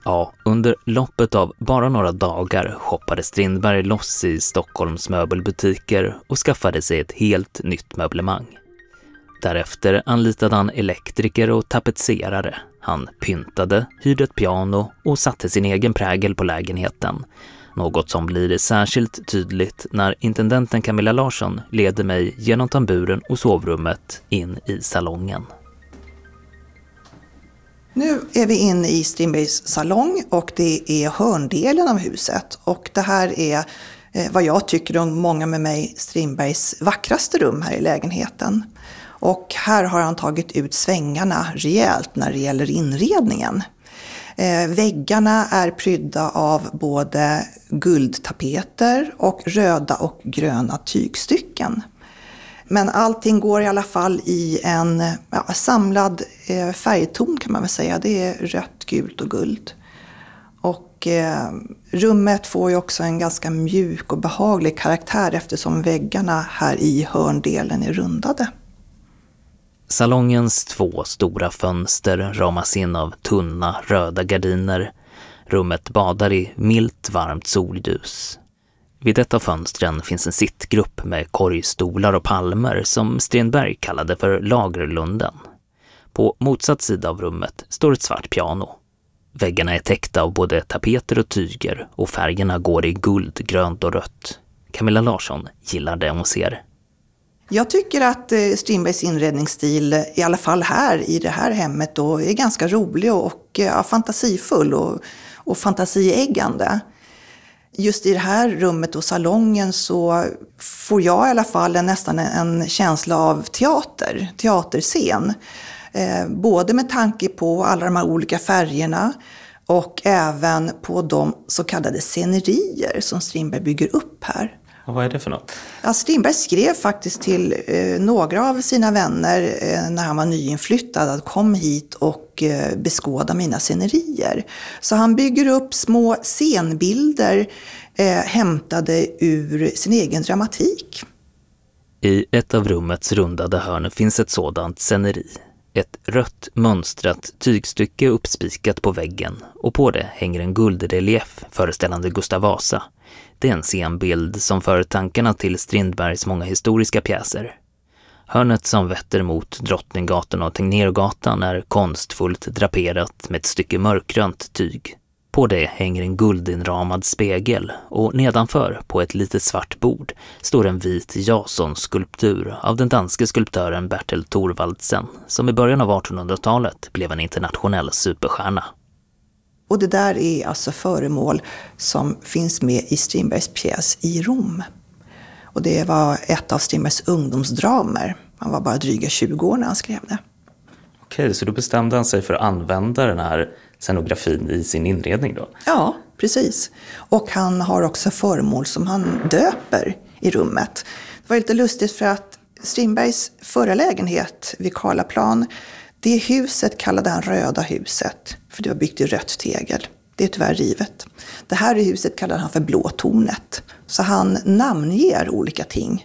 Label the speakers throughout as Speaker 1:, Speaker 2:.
Speaker 1: Ja, under loppet av bara några dagar shoppade Strindberg loss i Stockholms möbelbutiker och skaffade sig ett helt nytt möblemang. Därefter anlitade han elektriker och tapetserare. Han pyntade, hyrde ett piano och satte sin egen prägel på lägenheten. Något som blir särskilt tydligt när intendenten Camilla Larsson leder mig genom tamburen och sovrummet in i salongen.
Speaker 2: Nu är vi inne i Strindbergs salong och det är hörndelen av huset. Och det här är vad jag tycker och många med mig Strindbergs vackraste rum här i lägenheten. Och här har han tagit ut svängarna rejält när det gäller inredningen. Väggarna är prydda av både guldtapeter och röda och gröna tygstycken. Men allting går i alla fall i en samlad färgton kan man väl säga. Det är rött, gult och guld. Och rummet får ju också en ganska mjuk och behaglig karaktär eftersom väggarna här i hörndelen är rundade.
Speaker 1: Salongens 2 stora fönster ramas in av tunna röda gardiner. Rummet badar i milt varmt solljus. Vid ett av fönstren finns en sittgrupp med korgstolar och palmer som Strindberg kallade för Lagerlunden. På motsatt sida av rummet står ett svart piano. Väggarna är täckta av både tapeter och tyger och färgerna går i guld, grönt och rött. Camilla Larsson gillar det hon ser.
Speaker 2: Jag tycker att Strindbergs inredningsstil, i alla fall här i det här hemmet, då, är ganska rolig och fantasifull och fantasieggande. Just i det här rummet och salongen så får jag i alla fall nästan en känsla av teaterscen. Både med tanke på alla de här olika färgerna och även på de så kallade scenerier som Strindberg bygger upp här.
Speaker 1: Och vad är det för något?
Speaker 2: Ja, Strindberg skrev faktiskt till några av sina vänner när han var nyinflyttad att kom hit och beskåda mina scenerier. Så han bygger upp små scenbilder hämtade ur sin egen dramatik.
Speaker 1: I ett av rummets rundade hörn finns ett sådant sceneri. Ett rött mönstrat tygstycke uppspikat på väggen och på det hänger en guldrelief föreställande Gustav Vasa. Det är en scenbild som för tankarna till Strindbergs många historiska pjäser. Hörnet som vetter mot Drottninggatan och Tegnérgatan är konstfullt draperat med ett stycke mörkgrönt tyg. På det hänger en guldinramad spegel och nedanför på ett litet svart bord står en vit Jason-skulptur av den danske skulptören Bertel Thorvaldsen som i början av 1800-talet blev en internationell superstjärna.
Speaker 2: Och det där är alltså föremål som finns med i Strindbergs pjäs i Rom. Och det var ett av Strindbergs ungdomsdramer. Han var bara dryga 20 år när han skrev det.
Speaker 1: Okej, så då bestämde han sig för att använda den här scenografin i sin inredning då?
Speaker 2: Ja, precis. Och han har också föremål som han döper i rummet. Det var lite lustigt för att Strindbergs förra lägenhet vid Karlaplan, det huset kallade han Röda huset, för det var byggt i rött tegel. Det är tyvärr rivet. Det här huset kallade han för Blåtornet. Så han namnger olika ting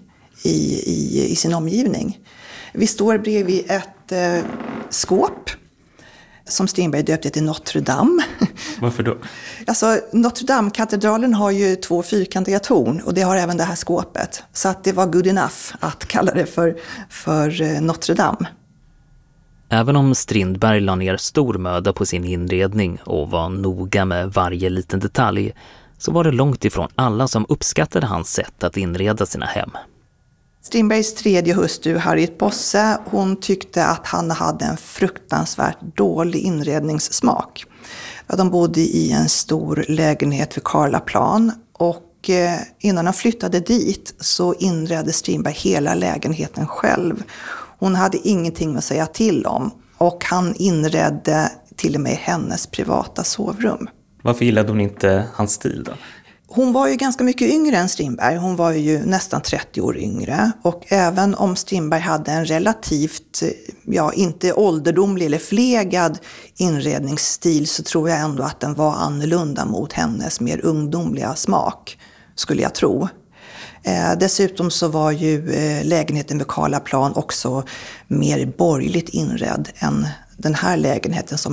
Speaker 2: i sin omgivning. Vi står bredvid ett skåp som Strindberg döpte till Notre Dame.
Speaker 1: Varför då?
Speaker 2: Alltså, Notre Dame-katedralen har ju 2 fyrkantiga torn och det har även det här skåpet. Så att det var good enough att kalla det för Notre Dame.
Speaker 1: Även om Strindberg la ner stor möda på sin inredning och var noga med varje liten detalj så var det långt ifrån alla som uppskattade hans sätt att inreda sina hem.
Speaker 2: Strindbergs tredje hustru Harriet Bosse, hon tyckte att han hade en fruktansvärt dålig inredningssmak. De bodde i en stor lägenhet vid Karlaplan och innan han flyttade dit så inredde Strindberg hela lägenheten själv. Hon hade ingenting att säga till om och han inredde till och med hennes privata sovrum.
Speaker 1: Varför gillade hon inte hans stil då?
Speaker 2: Hon var ju ganska mycket yngre än Strindberg. Hon var ju nästan 30 år yngre. Och även om Strindberg hade en relativt, inte ålderdomlig eller förlegad inredningsstil så tror jag ändå att den var annorlunda mot hennes mer ungdomliga smak, skulle jag tro. Dessutom så var ju lägenheten vid Karlaplan också mer borgerligt inredd än den här lägenheten som